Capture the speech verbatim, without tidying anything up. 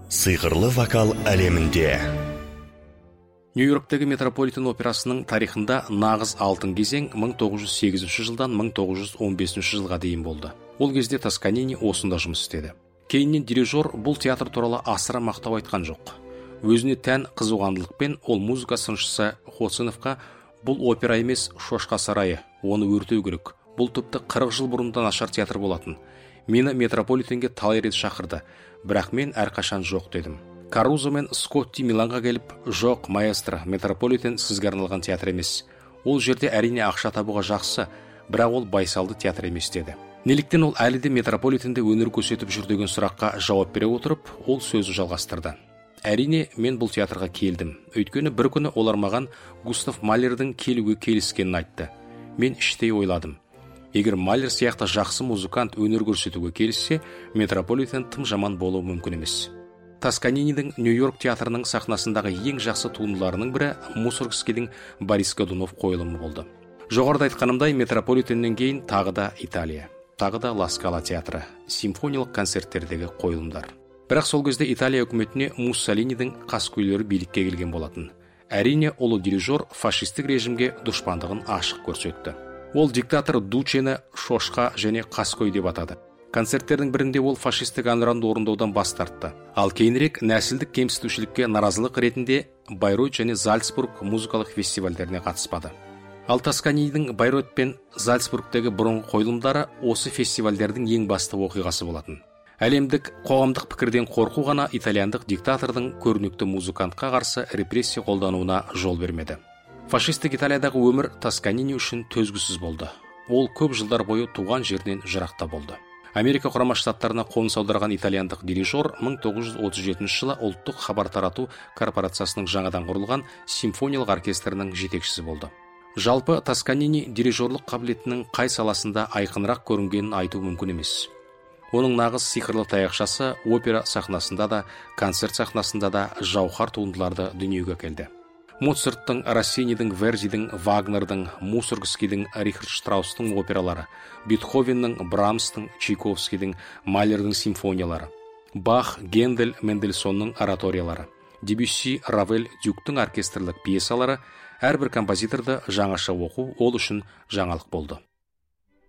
Сыйқырлы вокал әлемінде. Нью-Йорктегі Метрополитен операсының тарихында нағыз алтын кезең мың тоғыз жүз сегізінші жылдан мың тоғыз жүз он бесінші жылға дейін болды. Ол кезде Тосканини осында жұмыс істеді. Кейіннен дирижер бұл театр туралы асыра мақтау айтқан жоқ. Өзіне тән қызуғандылықпен ол музыка сыншысы Хоценовқа бұл опера емес, Шошқа сарайы, оны өртеу керек. Бұл тіпті қырық жыл бұрында нашар театр болатын. Мені Метрополитенге талай рет шақырды, бірақ мен әрқашан жоқ дедім. Карузо мен Скотти Миланға келіп, жоқ, маэстро, Метрополитен сізге арналған театр емес. Ол жерде әрине ақша табуға жақсы, бірақ ол байсалды театр емес деді. Неліктен ол әлі де Метрополитенде өнер көрсетіп жүр деген сұраққа жауап бере отырып, ол сөзі жалғастырды. Әрине, мен бұл театрға келдім. Өйткені бір күні олар маған Густав Малердің келуге келіскенін айтты. Мен іштей ойладым. Егер Малер сияқты жақсы музыкант өнер көрсетуге келіссе, Метрополитен тым жаман болуы мүмкін емес. Тосканинидің Нью-Йорк театрының сахнасындағы ең жақсы туындыларының бірі Мусоргскийдің Борис Годунов қойылымы болды. Жоғарыда айтқанымдай, Метрополитеннен кейін тағы да Италия, тағы да Ла Скала театры, симфониялық концерттердегі қойылымдар. Бірақ сол кезде Италия үкіметіне Муссолинидің қаскөйлері билікке келген болатын. Әрине, ұлы дирижер фашистік режимге дұшпандығын ашық көрсетті. Ол диктатор Дучені Шошқа және қаскөй деп атады. Концерттердің бірінде ол фашистік әнұранды орындаудан бас тартты. Ал кейінірек нәсілдік кемсітушілікке наразылық ретінде Байройт және Зальцбург музыкалық фестивальдеріне қатыспады. Ал Тосканинидің Байройт пен Зальцбургтегі бұрынғы қойылымдары осы фестивальдердің ең басты оқиғасы болатын. Әлемдік қоғамдық пікірден қорқу ғана итальяндық диктатордың көрнекті музыкантқа қарсы репрессия қолдануына жол бермеді. Фашистік Италиядағы өмір Тосканини үшін төзгісіз болды. Ол көп жылдар бойы туған жерінен жырақта болды. Америка құрама штаттарына қоныс аударған итальяндық дирижер мың тоғыз жүз отыз жетінші жылы ұлттық хабар тарату корпорациясының жаңадан құрылған симфониялық оркестрінің жетекшісі болды. Жалпы Тосканини дирижерлік қабілетінің қай саласында айқынырақ көрінгенін айту мүмкін емес. Оның нағыз сиқырлы таяқшасы опера сахнасында да, концерт сахнасында да жауһар туындыларды дүниеге келді. Моцарттың, Россинидің, Вердидің, Вагнердің, Мусоргскийдің, Рихард Штраустың опералары, Бетховеннің, Брамстың, Чайковскийдің, Малердің симфониялары, Бах, Гендель, Мендельсонның ораториялары, Дебюсси, Равель, Дюктің оркестрлік пьесалары, әрбір композиторды жаңаша оқу ол үшін жаңалық болды.